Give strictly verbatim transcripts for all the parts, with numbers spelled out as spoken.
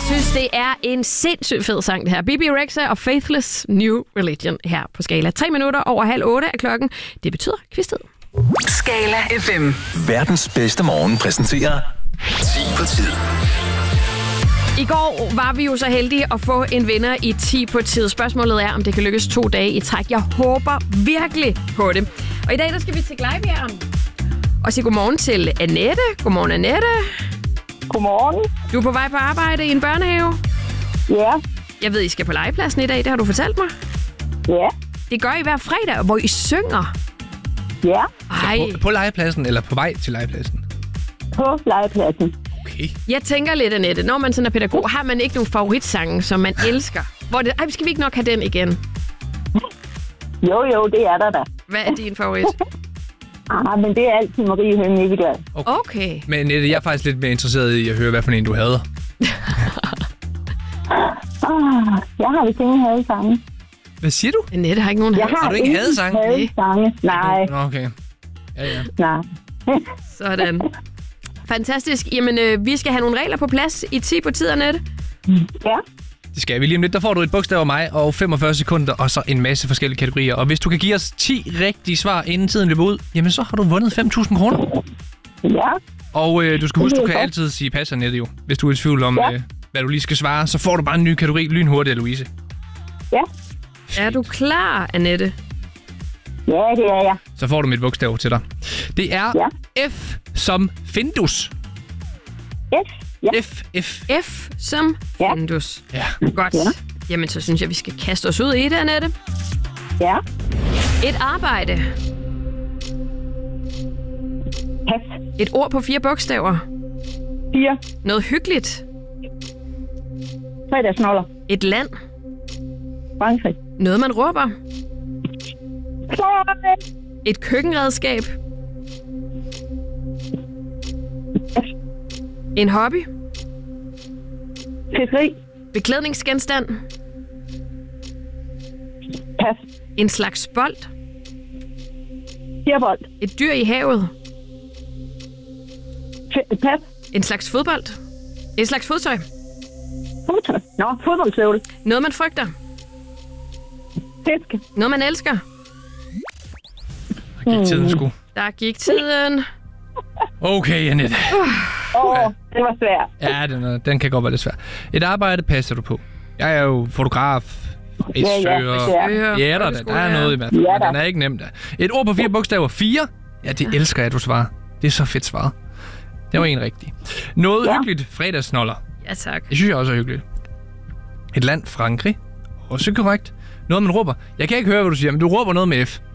synes, det er en sindssygt fed sang, det her. Bibi Rexha og Faithless New Religion her på Skala. Tre minutter over halv otte er klokken. Det betyder kvistet. Skala F M. Verdens bedste morgen præsenterer ti på tid. I går var vi jo så heldige at få en vinder i ti på tid. Spørgsmålet er, om det kan lykkes to dage i træk. Jeg håber virkelig på det. Og i dag der skal vi til Glejbjerg og sige godmorgen til Annette. Godmorgen, Annette. Godmorgen. Du er på vej på arbejde i en børnehave? Ja. Jeg ved, I skal på legepladsen i dag. Det har du fortalt mig. Ja. Det gør I hver fredag, hvor I synger. Ja. Ej. På, på legepladsen eller på vej til legepladsen? På legepladsen. Okay. Jeg tænker lidt, Annette, når man sådan er pædagog, har man ikke nogen favoritsange, som man elsker? Hvor det, ej, skal vi ikke nok have den igen? Jo, jo, det er der da. Hvad er din favorit? Ah, men det er altid Marie Høgh Nikkeglad. Okay. okay. Men Annette, jeg er faktisk lidt mere interesseret i at høre, hvad for en du havde. Ah, jeg har vist ingen hadesange. Hvad siger du? Annette har ikke nogen Jeg had. har, Har du ikke hadesange? hadesange. Nej. Nå, okay. Ja, ja. Nej. Sådan. Fantastisk. Jamen, øh, vi skal have nogle regler på plads i ti på tid, Annette. Ja. Det skal vi lige om lidt. Der får du et bogstav af mig og femogfyrre sekunder, og så en masse forskellige kategorier. Og hvis du kan give os ti rigtige svar, inden tiden løber ud, jamen så har du vundet fem tusind kroner. Ja. Og øh, du skal huske, du kan altid sige pas, Annette, jo. Hvis du er i tvivl om, Ja. øh, hvad du lige skal svare, så får du bare en ny kategori lynhurtigt, Louise. Ja. Er du klar, Annette? Ja, det er jeg. Så får du mit bogstav til dig. Det er Ja. F som Findus. F. Ja. F, F. F som Ja. Findus. Ja. Godt. Ja. Jamen, så synes jeg, vi skal kaste os ud i det, Annette. Ja. Et arbejde. Pas. Et ord på fire bogstaver. Fire. Noget hyggeligt. Fredagsnoller. Et land. Frankrig. Noget, man råber. Fløj. Et køkkenredskab. En hobby. Fiskeri. Beklædningsgenstand. Pas. En slags bold. Firebold. Et dyr i havet. F- pas. En slags fodbold. En slags fodtøj. Fodtøj. Nå, fodboldstøvle. Noget, man frygter. Fisk. Noget, man elsker. Der gik tiden sgu. Der gik tiden. Okay, Annette. Åh, oh, det var svært. Ja, den, er, den kan godt være lidt svær. Et arbejde passer du på. Jeg er jo fotograf, Ja, ja, frisør. ja. Ja, der, der, der er noget i hvert fald, Ja, men da. den er ikke nem der. Et ord på fire bogstaver. Fire. Ja, det elsker jeg, du svarer. Det er så fedt svaret. Det var en rigtig. Noget Ja. hyggeligt. Fredagsnoller. Ja, tak. Det synes jeg også er hyggeligt. Et land, Frankrig. Også korrekt. Noget, man råber. Jeg kan ikke høre, hvad du siger, men du råber noget med F.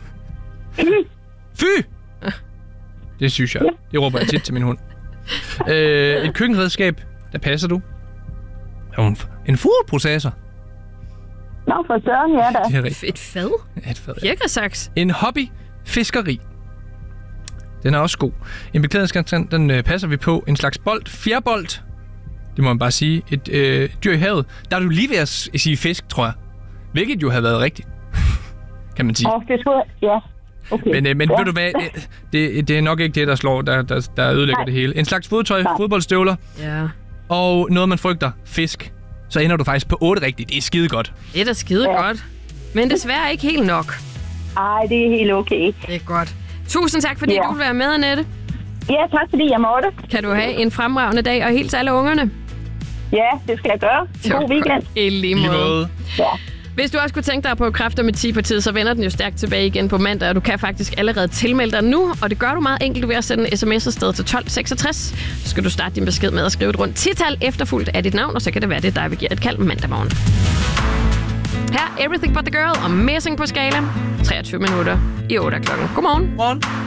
Fy! Det synes jeg. Det råber jeg tit til min hund. Øh, et køkkenredskab. Der passer du. En, en fodprocessor. Nå, for søren, ja da. Det er rigtigt. Et fad. Et fad. Birkesaks. En hobby. Fiskeri. Den er også god. En beklædningsgenstand, den øh, passer vi på. En slags bold. Fjerbold. Det må man bare sige. Et øh, dyr i havet. Der er du lige ved at s- sige fisk, tror jeg. Hvilket jo havde været rigtigt. Kan man sige. Åh, det skulle ja. Okay. Men, øh, men ja. ved du hvad, det, det, det er nok ikke det, der slår, der, der, der ødelægger Nej. det hele. En slags fodtøj, Nej. fodboldstøvler, Ja. og noget, man frygter, fisk. Så ender du faktisk på otte rigtigt. Det er skide godt. Det er da skide Ja. godt. Men desværre ikke helt nok. Ej, det er helt okay. Det er godt. Tusind tak, fordi Ja. du vil være med, Annette. Ja, tak fordi jeg måtte. Kan du have en fremragende dag, og hils alle ungerne. Ja, det skal jeg gøre. Det var God weekend. godt. I lige Lige måde. måde. Ja. Hvis du også kunne tænke dig på kræfter med ti på tid, så vender den jo stærkt tilbage igen på mandag, og du kan faktisk allerede tilmelde dig nu, og det gør du meget enkelt ved at sende en sms afsted til tolv seksogtres. Så skal du starte din besked med at skrive et rundt tital efterfulgt af dit navn, og så kan det være, det er dig, vi giver et kald mandag morgen. Her er Everything But The Girl og Messing på Skala. treogtyve minutter i otte klokken. Godmorgen. Morgen.